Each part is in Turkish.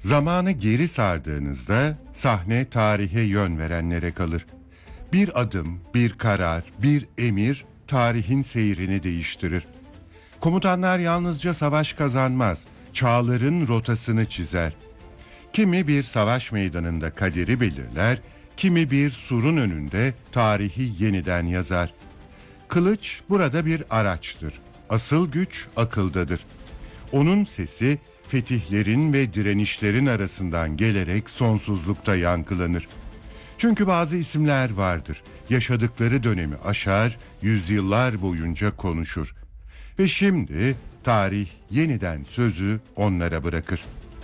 Zamanı geri sardığınızda sahne tarihe yön verenlere kalır. Bir adım, bir karar, bir emir tarihin seyrini değiştirir. Komutanlar yalnızca savaş kazanmaz, çağların rotasını çizer. Kimi bir savaş meydanında kaderi belirler, kimi bir surun önünde tarihi yeniden yazar. Kılıç burada bir araçtır. Asıl güç akıldadır. Onun sesi fetihlerin ve direnişlerin arasından gelerek sonsuzlukta yankılanır. Çünkü bazı isimler vardır. Yaşadıkları dönemi aşar, yüzyıllar boyunca konuşur. Ve şimdi tarih yeniden sözü onlara bırakır.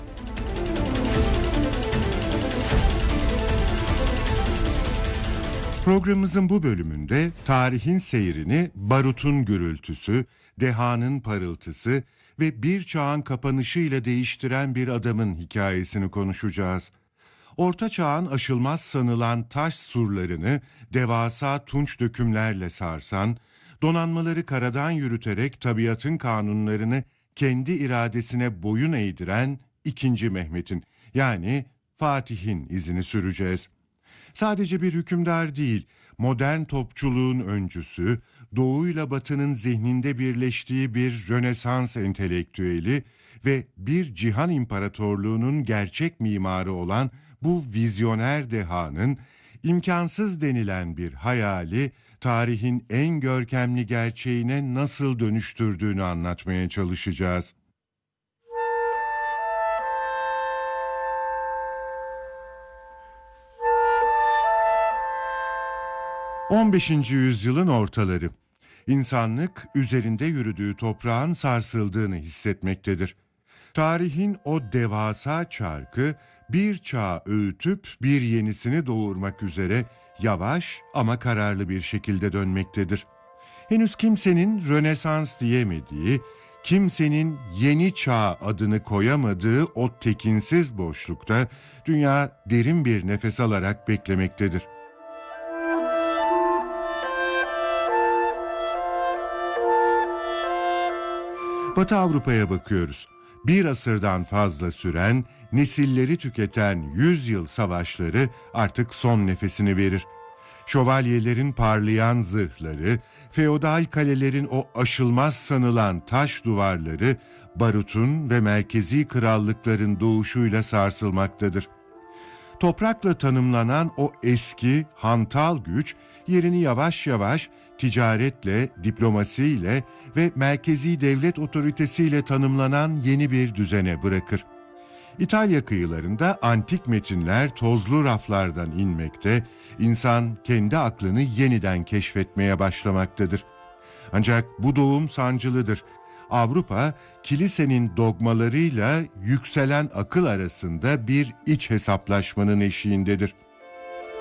Programımızın bu bölümünde tarihin seyrini barutun gürültüsü, dehanın parıltısı ve bir çağın kapanışıyla değiştiren bir adamın hikayesini konuşacağız. Orta Çağ'ın aşılmaz sanılan taş surlarını devasa tunç dökümlerle sarsan, donanmaları karadan yürüterek tabiatın kanunlarını kendi iradesine boyun eğdiren 2. Mehmet'in yani Fatih'in izini süreceğiz. Sadece bir hükümdar değil, modern topçuluğun öncüsü, doğuyla batının zihninde birleştiği bir Rönesans entelektüeli ve bir cihan imparatorluğunun gerçek mimarı olan bu vizyoner dehanın imkansız denilen bir hayali tarihin en görkemli gerçeğine nasıl dönüştürdüğünü anlatmaya çalışacağız. 15. yüzyılın ortaları. İnsanlık üzerinde yürüdüğü toprağın sarsıldığını hissetmektedir. Tarihin o devasa çarkı bir çağ öğütüp bir yenisini doğurmak üzere yavaş ama kararlı bir şekilde dönmektedir. Henüz kimsenin Rönesans diyemediği, kimsenin yeni çağ adını koyamadığı o tekinsiz boşlukta dünya derin bir nefes alarak beklemektedir. Batı Avrupa'ya bakıyoruz. Bir asırdan fazla süren, nesilleri tüketen 100 yıl savaşları artık son nefesini verir. Şövalyelerin parlayan zırhları, feodal kalelerin o aşılmaz sanılan taş duvarları, barutun ve merkezi krallıkların doğuşuyla sarsılmaktadır. Toprakla tanımlanan o eski, hantal güç, yerini yavaş yavaş ticaretle, diplomasiyle ve merkezi devlet otoritesiyle tanımlanan yeni bir düzene bırakır. İtalya kıyılarında antik metinler tozlu raflardan inmekte, insan kendi aklını yeniden keşfetmeye başlamaktadır. Ancak bu doğum sancılıdır. Avrupa, kilisenin dogmalarıyla yükselen akıl arasında bir iç hesaplaşmanın eşiğindedir.